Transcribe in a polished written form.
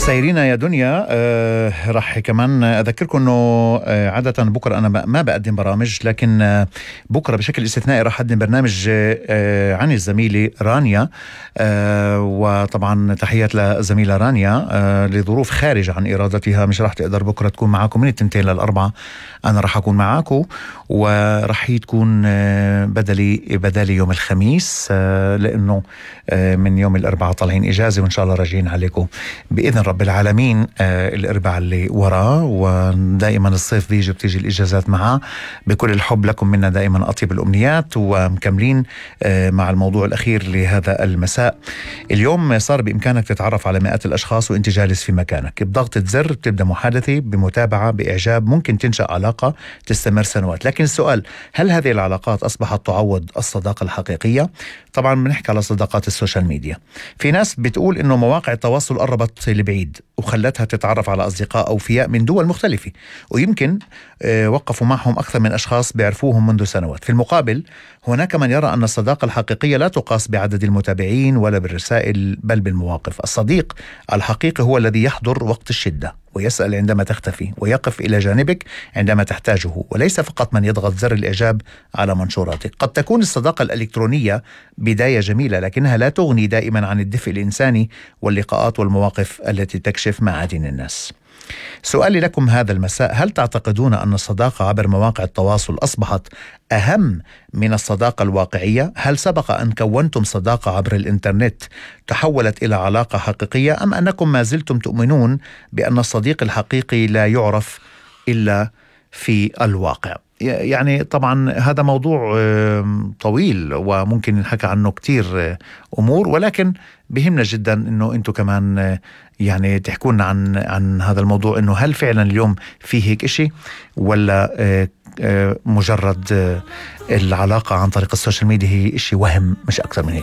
سايرين يا دنيا. راح كمان أذكركم أنه عادة بكرة أنا ما بقدم برامج، لكن بكرة بشكل استثنائي راح أقدم برنامج عن الزميلة رانيا. وطبعا تحيات لزميلة رانيا لظروف خارج عن إرادتها، مش راح تقدر بكرة تكون معاكم من 2 ل4. أنا راح أكون معاكم، وراح تكون بدالي يوم الخميس، لأنه من يوم الأربعاء طالعين إجازة، وإن شاء الله راجعين عليكم بإذن رب العالمين الأربعاء اللي وراه. ودائما الصيف بتيجي الإجازات معه. بكل الحب لكم منا دائما أطيب الأمنيات، ومكملين مع الموضوع الأخير لهذا المساء. اليوم صار بإمكانك تتعرف على مئات الأشخاص وإنت جالس في مكانك. بضغطة زر بتبدأ محادثة، بمتابعة، بإعجاب، ممكن تنشأ علاقة تستمر سنوات. لكن السؤال، هل هذه العلاقات أصبحت تعوض الصداقة الحقيقية؟ طبعا بنحكي على صداقات السوشيال ميديا. في ناس بتقول إنه مواقع التواصل قربت لبعيد وخلتها تتعرف على أصدقاء أوفياء من دول مختلفة، ويمكن وقفوا معهم أكثر من أشخاص بيعرفوهم منذ سنوات. في المقابل هناك من يرى أن الصداقة الحقيقية لا تقاس بعدد المتابعين ولا بالرسائل، بل بالمواقف. الصديق الحقيقي هو الذي يحضر وقت الشدة، ويسأل عندما تختفي، ويقف إلى جانبك عندما تحتاجه، وليس فقط من يضغط زر الإعجاب على منشوراتك. قد تكون الصداقة الإلكترونية بداية جميلة، لكنها لا تغني دائما عن الدفء الإنساني واللقاءات والمواقف التي تكشف معادن الناس. سؤالي لكم هذا المساء، هل تعتقدون أن الصداقة عبر مواقع التواصل أصبحت أهم من الصداقة الواقعية؟ هل سبق أن كونتم صداقة عبر الإنترنت تحولت إلى علاقة حقيقية، أم أنكم ما زلتم تؤمنون بأن الصديق الحقيقي لا يعرف إلا في الواقع؟ يعني طبعا هذا موضوع طويل وممكن نحكي عنه كتير أمور، ولكن بهمنا جدا أنه أنتم كمان يعني تحكون عن هذا الموضوع، أنه هل فعلا اليوم في هيك إشي، ولا مجرد العلاقة عن طريق السوشيال ميديا هي إشي وهم مش أكثر من هيك.